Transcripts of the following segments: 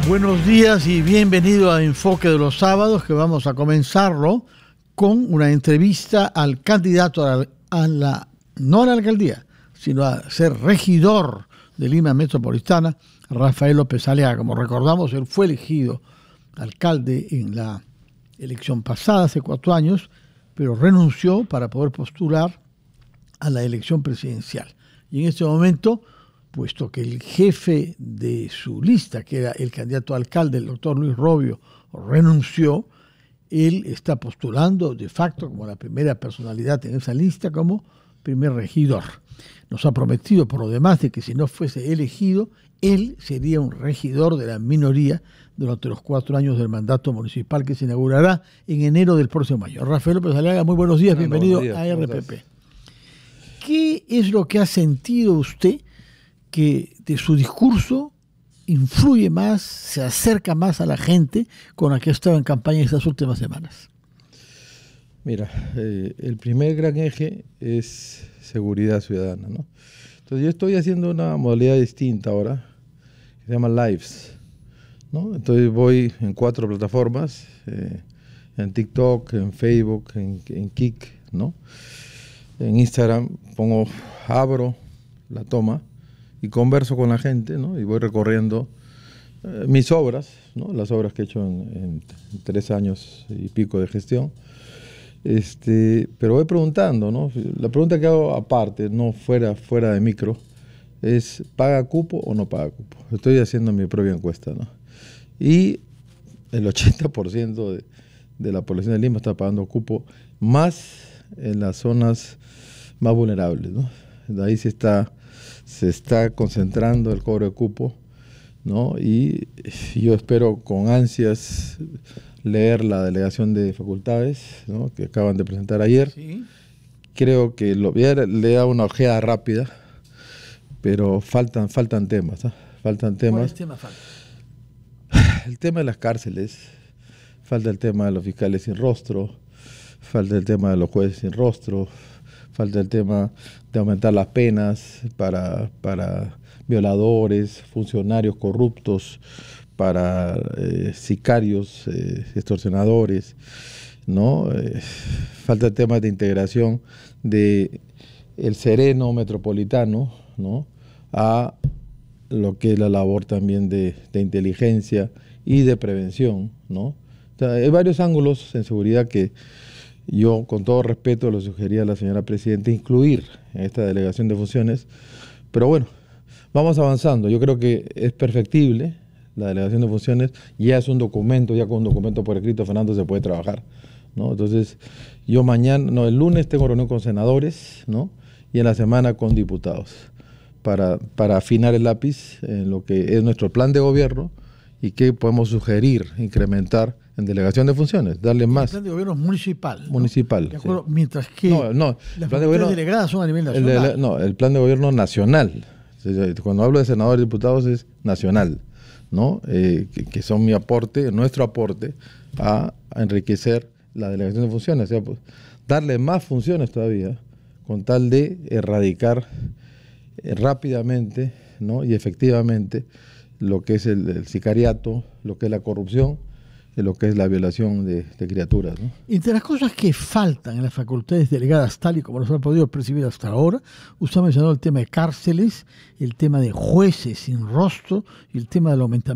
Buenos días y bienvenido a Enfoque de los Sábados, que vamos a comenzarlo con una entrevista al candidato no a la alcaldía, sino a ser regidor de Lima Metropolitana, Rafael López Aliaga. Como recordamos, él fue elegido alcalde en la elección pasada, hace 4 años, pero renunció para poder postular a la elección presidencial. Y en este momento, puesto que el jefe de su lista, que era el candidato a alcalde, el doctor Luis Robio, renunció, él está postulando de facto como la primera personalidad en esa lista como primer regidor. Nos ha prometido por lo demás de que si no fuese elegido, él sería un regidor de la minoría durante los 4 años del mandato municipal que se inaugurará en enero del próximo año. Rafael López Aliaga, muy buenos días, bienvenido a RPP. ¿Qué es lo que ha sentido usted que de su discurso influye más, se acerca más a la gente con la que ha estado en campaña estas últimas semanas? Mira, el primer gran eje es seguridad ciudadana, ¿no? Entonces yo estoy haciendo una modalidad distinta ahora, que se llama Lives, ¿no? Entonces voy en 4 plataformas, en TikTok, en Facebook, en Kik, ¿no? En Instagram abro la toma y converso con la gente, ¿no? Y voy recorriendo mis obras, ¿no? Las obras que he hecho en 3 años y pico de gestión. Pero voy preguntando, ¿no? La pregunta que hago aparte, no fuera de micro, es ¿paga cupo o no paga cupo? Estoy haciendo mi propia encuesta, ¿no? Y el 80% de la población de Lima está pagando cupo, más en las zonas más vulnerables, ¿no? De ahí se está concentrando el cobro de cupo, ¿no? Y yo espero con ansias leer la delegación de facultades, ¿no? Que acaban de presentar ayer. ¿Sí? Creo que le he dado una ojeada rápida, pero faltan temas, ¿no? Faltan temas. ¿Cuál tema falta? El tema de las cárceles, falta el tema de los fiscales sin rostro, falta el tema de los jueces sin rostro, falta el tema de aumentar las penas para violadores, funcionarios corruptos, para sicarios, extorsionadores, ¿no? Falta el tema de integración de el sereno metropolitano, ¿no? A lo que es la labor también de inteligencia y de prevención, ¿no? O sea, hay varios ángulos en seguridad que yo, con todo respeto, le sugería a la señora Presidenta incluir en esta delegación de funciones, pero bueno, vamos avanzando. Yo creo que es perfectible la delegación de funciones, ya es un documento, ya con un documento por escrito, Fernando, se puede trabajar, ¿no? Entonces, yo el lunes tengo reunión con senadores, ¿no? Y en la semana con diputados, para afinar el lápiz en lo que es nuestro plan de gobierno y qué podemos sugerir, incrementar en delegación de funciones, darle más. El plan de gobierno es municipal, ¿no? Municipal. De acuerdo, sí. Mientras que las plan de gobierno delegadas son a nivel nacional. El plan de gobierno nacional. Cuando hablo de senadores y diputados es nacional, ¿no? Que son nuestro aporte a enriquecer la delegación de funciones. O sea, pues, darle más funciones todavía, con tal de erradicar rápidamente, ¿no? Y efectivamente lo que es el sicariato, lo que es la corrupción, lo que es la violación de criaturas, ¿no? Entre las cosas que faltan en las facultades delegadas, tal y como los han podido percibir hasta ahora, usted ha mencionado el tema de cárceles, el tema de jueces sin rostro y el tema del aumento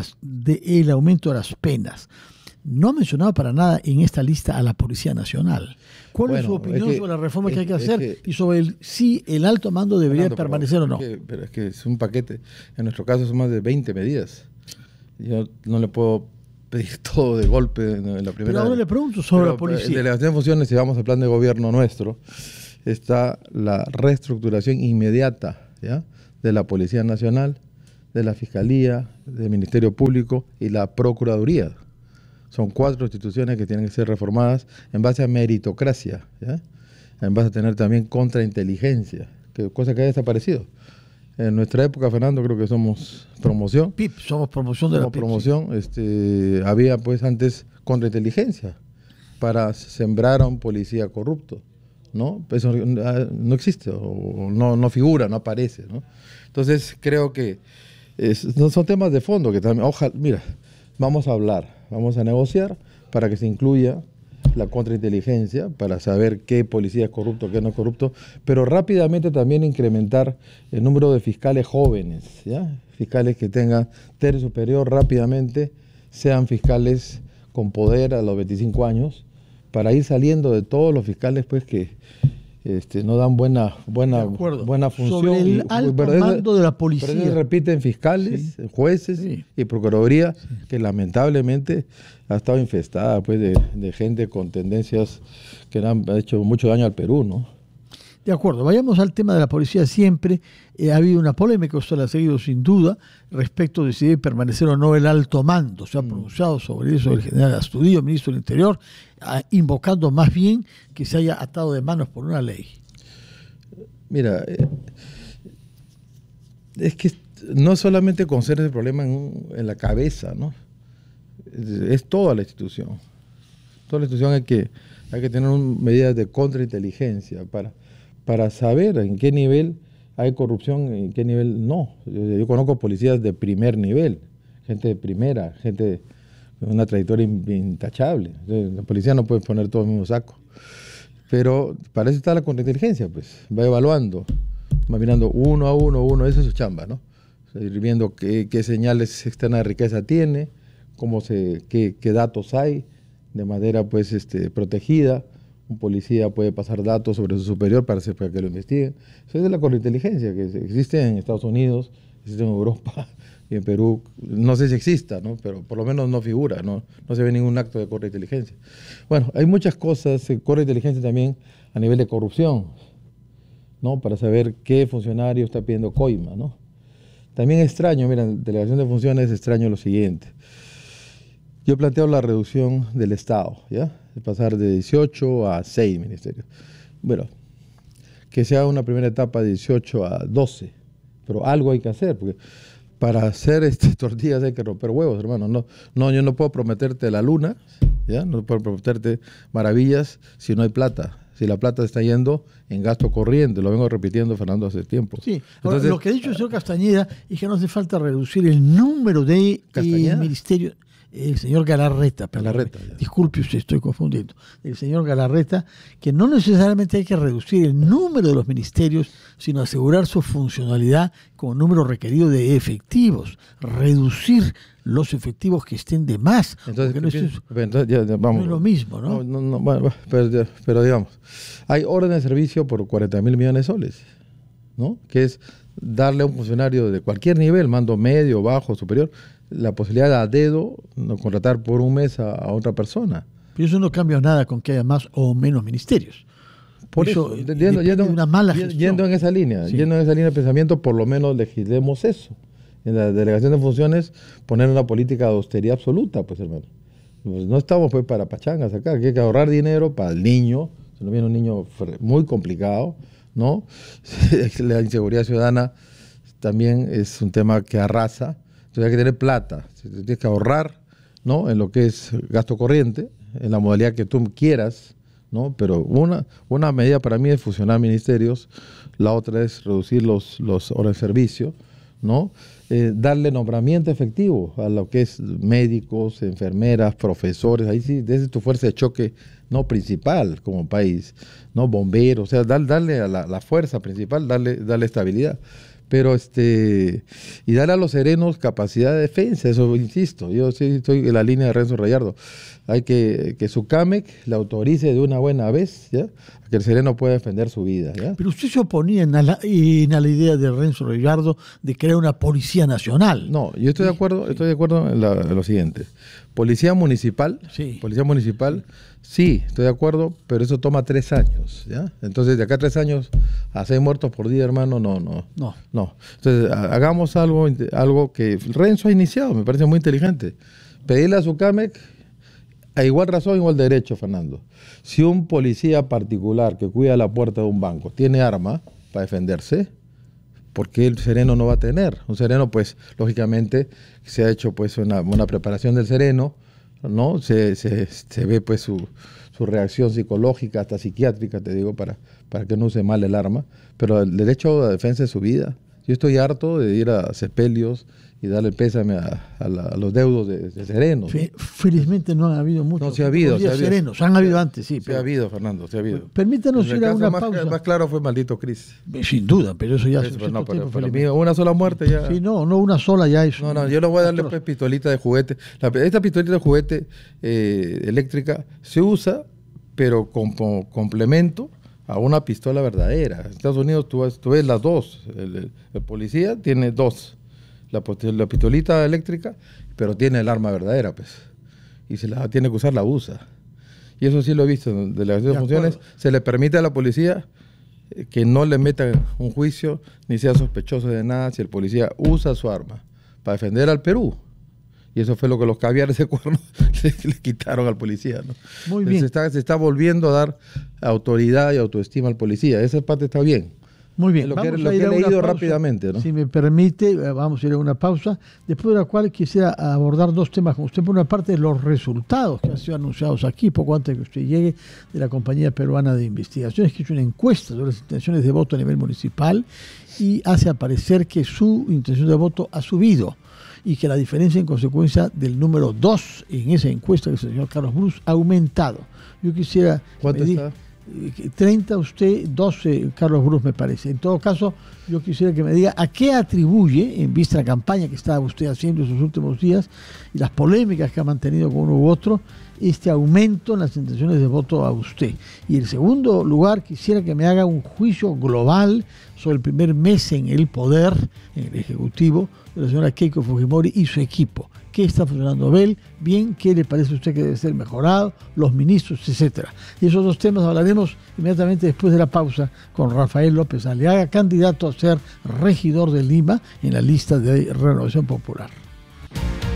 de las penas. No ha mencionado para nada en esta lista a la Policía Nacional. ¿Cuál es su opinión sobre la reforma que hay que hacer y sobre si el alto mando debería permanecer o no? Pero es que es un paquete. En nuestro caso son más de 20 medidas. Yo no le puedo pedir todo de golpe en la primera. Pero ahora le pregunto sobre la policía. En delegación de funciones, si vamos al plan de gobierno nuestro, está la reestructuración inmediata, ¿ya?, de la Policía Nacional, de la Fiscalía, del Ministerio Público y la Procuraduría. Son 4 instituciones que tienen que ser reformadas en base a meritocracia, ¿ya?, en base a tener también contrainteligencia, cosa que ha desaparecido. En nuestra época, Fernando, creo que somos promoción. PIP, somos promoción de la PIP. Promoción, sí. Había pues antes contrainteligencia para sembrar a un policía corrupto, ¿no? Eso no existe, o no figura, no aparece, ¿no? Entonces creo que no son temas de fondo que también, ojalá, mira, vamos a hablar, vamos a negociar para que se incluya la contrainteligencia, para saber qué policía es corrupto, qué no es corrupto, pero rápidamente también incrementar el número de fiscales jóvenes, ¿ya? Fiscales que tengan término superior rápidamente, sean fiscales con poder a los 25 años, para ir saliendo de todos los fiscales pues que no dan buena función. Sobre el alto mando de la policía. Pero repiten fiscales, jueces y procuraduría, que lamentablemente ha estado infestada pues de gente con tendencias que han hecho mucho daño al Perú, ¿no? De acuerdo, vayamos al tema de la policía siempre. Ha habido una polémica, usted la ha seguido sin duda, respecto de si debe permanecer o no el alto mando. Se ha pronunciado sobre eso el general Astudillo, ministro del Interior, invocando más bien que se haya atado de manos por una ley. Mira, es que no solamente concentra el problema en la cabeza, ¿no? Es toda la institución. Toda la institución hay que tener medidas de contrainteligencia para saber en qué nivel hay corrupción y en qué nivel no. Yo conozco policías de primer nivel, gente de primera, gente con una trayectoria intachable. La policía no puede poner todo en el mismo saco. Pero para eso está la contrainteligencia, pues. Va evaluando, va mirando uno a uno, esa es su chamba, ¿no? Ir viendo qué señales externas de riqueza tiene, qué datos hay de manera pues protegida. Un policía puede pasar datos sobre su superior para que lo investiguen. Eso es la contrainteligencia que existe en Estados Unidos, existe en Europa y en Perú. No sé si exista, ¿no? Pero por lo menos no figura, no se ve ningún acto de contrainteligencia. Bueno, hay muchas cosas, contrainteligencia también a nivel de corrupción, ¿no? Para saber qué funcionario está pidiendo coima, ¿no? También extraño, mira, en delegación de funciones extraño lo siguiente. Yo planteo la reducción del Estado, ¿ya? De pasar de 18 a 6 ministerios. Bueno, que sea una primera etapa de 18 a 12, pero algo hay que hacer, porque para hacer tortillas hay que romper huevos, hermano. No, yo no puedo prometerte la luna, ¿ya? No puedo prometerte maravillas si no hay plata. Si la plata está yendo en gasto corriente, lo vengo repitiendo, Fernando, hace tiempo. Sí, entonces, lo que ha dicho el señor Castañeda es que no hace falta reducir el número de ministerios. El señor Galarreta, disculpe usted, estoy confundiendo. El señor Galarreta, que no necesariamente hay que reducir el número de los ministerios, sino asegurar su funcionalidad con número requerido de efectivos. Reducir los efectivos que estén de más. Entonces, no es lo mismo, ¿no? Bueno, pero digamos, hay orden de servicio por 40.000 millones de soles, ¿no? Que es darle a un funcionario de cualquier nivel, mando medio, bajo, superior, la posibilidad de a dedo contratar por un mes a otra persona. Pero eso no cambia nada con que haya más o menos ministerios. Por eso, yendo en esa línea de pensamiento, por lo menos legislemos eso. En la delegación de funciones, poner una política de austeridad absoluta, pues hermano. Pues no estamos pues para pachangas acá, hay que ahorrar dinero para el niño, se nos viene un niño muy complicado, ¿no? La inseguridad ciudadana también es un tema que arrasa. Entonces hay que tener plata, tienes que ahorrar, ¿no? En lo que es gasto corriente, en la modalidad que tú quieras, ¿no? Pero una medida para mí es fusionar ministerios, la otra es reducir los horas de servicio, ¿no? Darle nombramiento efectivo a lo que es médicos, enfermeras, profesores, ahí sí, desde tu fuerza de choque no principal como país, ¿no? Bomberos, o sea, darle a la fuerza principal, darle estabilidad. Pero y darle a los serenos capacidad de defensa, eso insisto, yo sí estoy en la línea de Renzo Rayardo. Hay que su CAMEC le autorice de una buena vez, ¿ya? Que el sereno pueda defender su vida, ¿ya? Pero usted se oponía en la idea de Renzo Rayardo de crear una policía nacional. No, yo estoy de acuerdo en lo siguiente. Policía municipal, sí, estoy de acuerdo, pero eso toma 3 años, ¿ya? Entonces, de acá a 3 años, a 6 muertos por día, hermano, no. Entonces, hagamos algo que Renzo ha iniciado, me parece muy inteligente. Pedirle a su CAMEC, a igual razón, igual derecho, Fernando. Si un policía particular que cuida la puerta de un banco tiene arma para defenderse, ¿por qué el sereno no va a tener? Un sereno, pues, lógicamente, se ha hecho pues una preparación del sereno, ¿no? Se ve pues su reacción psicológica, hasta psiquiátrica, te digo, para que no use mal el arma, pero el derecho a defensa de su vida. Yo estoy harto de ir a sepelios y darle pésame a los deudos de serenos. Felizmente no han habido muchos. No, sí ha habido. Serenos, han habido antes, sí. Sí ha habido, Fernando, sí ha habido. Permítanos ir a una pausa. El más claro fue maldito Cris. Sin duda, pero eso ya es no, para mí, una sola muerte ya. Sí, no una sola ya es. No, yo le voy a darle pues pistolita de juguete. Esta pistolita de juguete eléctrica se usa, pero como complemento a una pistola verdadera. En Estados Unidos tú ves las dos. El policía tiene dos. La pistolita eléctrica, pero tiene el arma verdadera, pues. Y si la tiene que usar, la usa. Y eso sí lo he visto. En delegación de funciones se le permite a la policía que no le meta un juicio ni sea sospechoso de nada si el policía usa su arma para defender al Perú. Y eso fue lo que los caviares de cuerno le quitaron al policía, ¿no? Muy bien. Se está volviendo a dar autoridad y autoestima al policía. Esa parte está bien. Muy bien, lo que he leído rápidamente, ¿no? Si me permite, vamos a ir a una pausa, después de la cual quisiera abordar dos temas con usted. Por una parte, los resultados que han sido anunciados aquí, poco antes de que usted llegue, de la Compañía Peruana de Investigaciones, que hizo una encuesta sobre las intenciones de voto a nivel municipal y hace aparecer que su intención de voto ha subido y que la diferencia en consecuencia del número 2 en esa encuesta, que es el señor Carlos Brus, ha aumentado. Yo quisiera... ¿Cuánto está? 30 usted, 12 Carlos Brus me parece. En todo caso, yo quisiera que me diga a qué atribuye, en vista de la campaña que estaba usted haciendo en sus últimos días y las polémicas que ha mantenido con uno u otro, este aumento en las intenciones de voto a usted. Y en segundo lugar, quisiera que me haga un juicio global sobre el primer mes en el poder, en el Ejecutivo, de la señora Keiko Fujimori y su equipo. ¿Qué está funcionando bien? ¿Qué le parece a usted que debe ser mejorado? Los ministros, etcétera. Y esos dos temas hablaremos inmediatamente después de la pausa con Rafael López Aliaga, candidato a ser regidor de Lima en la lista de Renovación Popular.